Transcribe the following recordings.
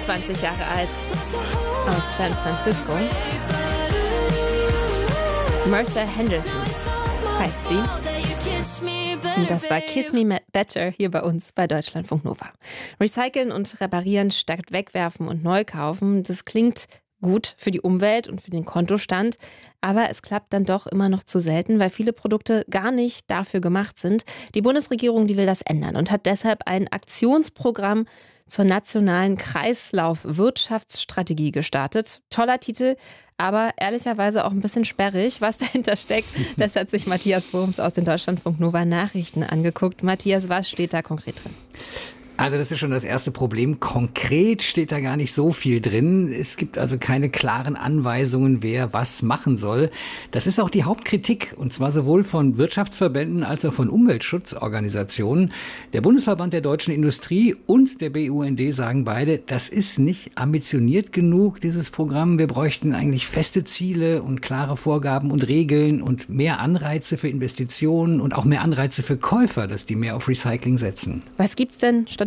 21 Jahre alt, aus San Francisco. Mercer Henderson heißt sie. Und das war Kiss Me Better hier bei uns bei Deutschlandfunk Nova. Recyceln und reparieren statt wegwerfen und neu kaufen, das klingt gut für die Umwelt und für den Kontostand, aber es klappt dann doch immer noch zu selten, weil viele Produkte gar nicht dafür gemacht sind. Die Bundesregierung, die will das ändern und hat deshalb ein Aktionsprogramm zur nationalen Kreislaufwirtschaftsstrategie gestartet. Toller Titel, aber ehrlicherweise auch ein bisschen sperrig. Was dahinter steckt, das hat sich Matthias Wurms aus den Deutschlandfunk Nova Nachrichten angeguckt. Matthias, was steht da konkret drin? Also das ist schon das erste Problem. Konkret steht da gar nicht so viel drin. Es gibt also keine klaren Anweisungen, wer was machen soll. Das ist auch die Hauptkritik, und zwar sowohl von Wirtschaftsverbänden als auch von Umweltschutzorganisationen. Der Bundesverband der deutschen Industrie und der BUND sagen beide, das ist nicht ambitioniert genug, dieses Programm. Wir bräuchten eigentlich feste Ziele und klare Vorgaben und Regeln und mehr Anreize für Investitionen und auch mehr Anreize für Käufer, dass die mehr auf Recycling setzen. Was gibt's denn stattdessen?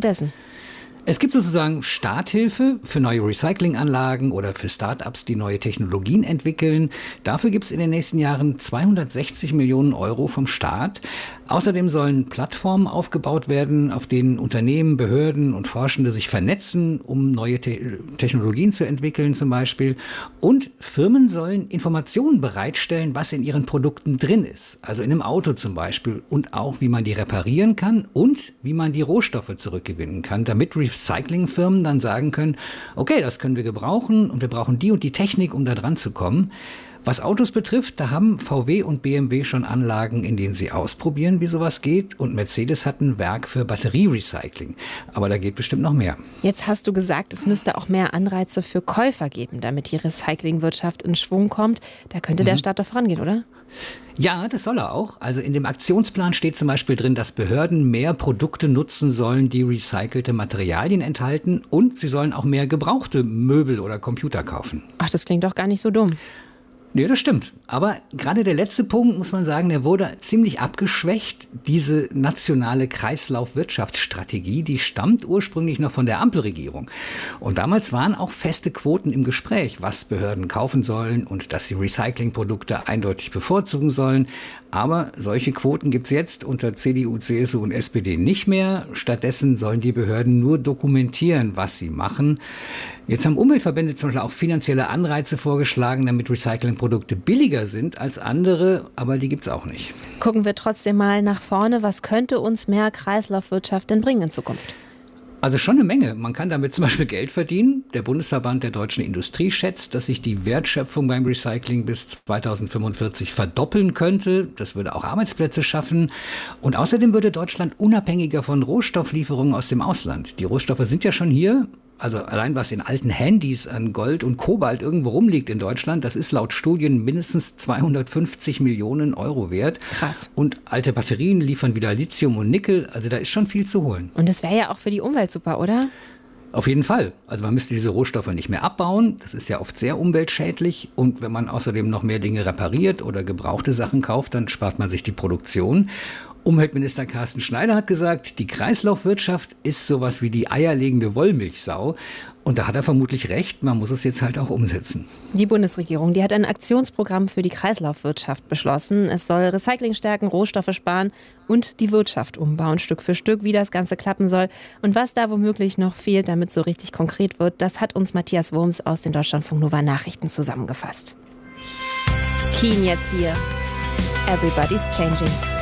Es gibt sozusagen Starthilfe für neue Recyclinganlagen oder für Start-ups, die neue Technologien entwickeln. Dafür gibt es in den nächsten Jahren 260 Millionen Euro vom Staat. Außerdem sollen Plattformen aufgebaut werden, auf denen Unternehmen, Behörden und Forschende sich vernetzen, um neue Technologien zu entwickeln zum Beispiel. Und Firmen sollen Informationen bereitstellen, was in ihren Produkten drin ist. Also in einem Auto zum Beispiel. Und auch, wie man die reparieren kann und wie man die Rohstoffe zurückgewinnen kann, damit Recyclingfirmen dann sagen können, okay, das können wir gebrauchen und wir brauchen die und die Technik, um da dran zu kommen. Was Autos betrifft, da haben VW und BMW schon Anlagen, in denen sie ausprobieren, wie sowas geht. Und Mercedes hat ein Werk für Batterierecycling. Aber da geht bestimmt noch mehr. Jetzt hast du gesagt, es müsste auch mehr Anreize für Käufer geben, damit die Recyclingwirtschaft in Schwung kommt. Da könnte der Staat doch vorangehen, oder? Ja, das soll er auch. Also in dem Aktionsplan steht zum Beispiel drin, dass Behörden mehr Produkte nutzen sollen, die recycelte Materialien enthalten. Und sie sollen auch mehr gebrauchte Möbel oder Computer kaufen. Ach, das klingt doch gar nicht so dumm. Nee, das stimmt. Aber gerade der letzte Punkt, muss man sagen, der wurde ziemlich abgeschwächt. Diese nationale Kreislaufwirtschaftsstrategie, die stammt ursprünglich noch von der Ampelregierung. Und damals waren auch feste Quoten im Gespräch, was Behörden kaufen sollen und dass sie Recyclingprodukte eindeutig bevorzugen sollen. Aber solche Quoten gibt's jetzt unter CDU, CSU und SPD nicht mehr. Stattdessen sollen die Behörden nur dokumentieren, was sie machen. Jetzt haben Umweltverbände zum Beispiel auch finanzielle Anreize vorgeschlagen, damit Recyclingprodukte billiger sind als andere, aber die gibt's auch nicht. Gucken wir trotzdem mal nach vorne. Was könnte uns mehr Kreislaufwirtschaft denn bringen in Zukunft? Also schon eine Menge. Man kann damit zum Beispiel Geld verdienen. Der Bundesverband der deutschen Industrie schätzt, dass sich die Wertschöpfung beim Recycling bis 2045 verdoppeln könnte. Das würde auch Arbeitsplätze schaffen. Und außerdem würde Deutschland unabhängiger von Rohstofflieferungen aus dem Ausland. Die Rohstoffe sind ja schon hier. Also allein was in alten Handys an Gold und Kobalt irgendwo rumliegt in Deutschland, das ist laut Studien mindestens 250 Millionen Euro wert. Krass. Und alte Batterien liefern wieder Lithium und Nickel, also da ist schon viel zu holen. Und das wäre ja auch für die Umwelt super, oder? Auf jeden Fall. Also man müsste diese Rohstoffe nicht mehr abbauen. Das ist ja oft sehr umweltschädlich. Und wenn man außerdem noch mehr Dinge repariert oder gebrauchte Sachen kauft, dann spart man sich die Produktion. Umweltminister Carsten Schneider hat gesagt, die Kreislaufwirtschaft ist sowas wie die eierlegende Wollmilchsau. Und da hat er vermutlich recht, man muss es jetzt halt auch umsetzen. Die Bundesregierung, die hat ein Aktionsprogramm für die Kreislaufwirtschaft beschlossen. Es soll Recycling stärken, Rohstoffe sparen und die Wirtschaft umbauen, Stück für Stück, wie das Ganze klappen soll. Und was da womöglich noch fehlt, damit es so richtig konkret wird, das hat uns Matthias Wurms aus den Deutschlandfunk Nova Nachrichten zusammengefasst. Keen jetzt hier. Everybody's changing.